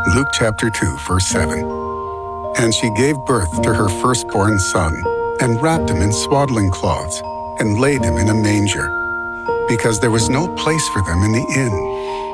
Luke chapter 2, verse 7. And she gave birth to her firstborn son, and wrapped him in swaddling cloths, and laid him in a manger, because there was no place for them in the inn.